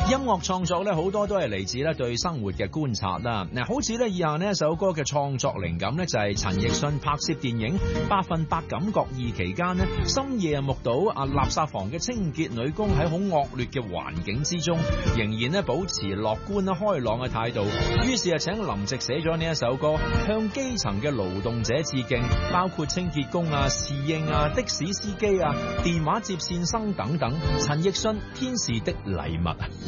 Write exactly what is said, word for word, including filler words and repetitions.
音樂創作咧好多都係嚟自咧對生活嘅觀察啦。嗱，好似咧以下呢一首歌嘅創作靈感咧就係陳奕迅拍攝電影《百分百感覺二》期間呢，深夜目睹啊垃圾房嘅清潔女工喺好惡劣嘅環境之中，仍然咧保持樂觀啦開朗嘅態度。於是啊請林夕寫咗呢一首歌，向基層嘅勞動者致敬，包括清潔工啊、侍應啊、的士司機啊、電話接線生等等。陳奕迅天使的禮物啊！